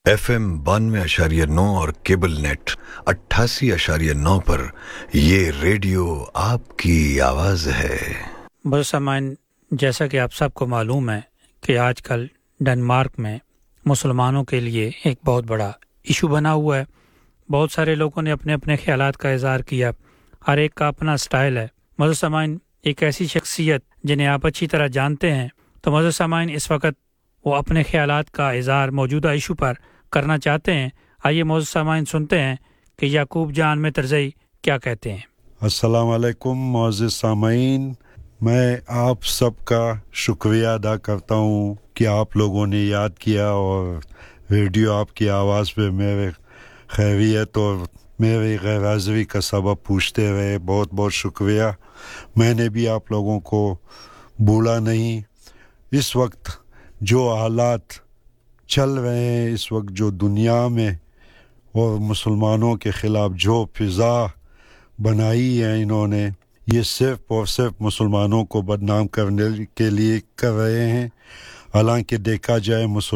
FM 92.9 और cable net 88.9 पर ये रेडियो आपकी आवाज़ है। बस सामान, जैसा कि आप सबको मालूम है कि आजकल डेनमार्क में मुसलमानों के लिए एक बहुत बड़ा इशू बना हुआ है। बहुत सारे लोगों ने अपने अपने ख्यालात का इज़हार किया, हर एक का अपना स्टाइल है। मज़र सामान, एक ऐसी शख्सियत जिन्हें आप अच्छी तरह जानते हैं, तो मज़र सामान इस वक्त वो अपने ख्यालात का इज़हार मौजूदा इशू पर करना चाहते हैं। आइए मौजूद सामाइन सुनते हैं कि याकूब जान में तरज़ई क्या कहते हैं। अस्सलाम वालेकुम मौजूद सामाइन, मैं आप सबका शुक्रिया अदा करता हूँ कि आप लोगों ने याद किया और रेडियो आपकी आवाज़ पे मेरे खैरियत और मेरी गैर हाज़िरी का सबब पूछते रहे। बहुत बहुत शुक्रिया। मैंने भी आप लोगों को भूला नहीं। इस वक्त जो हालात चल रहे हैं, इस वक्त जो दुनिया में और मुसलमानों के ख़िलाफ़ जो फ़िज़ा बनाई है इन्होंने, ये सिर्फ़ और सिर्फ मुसलमानों को बदनाम करने के लिए कर रहे हैं। हालांकि देखा जाए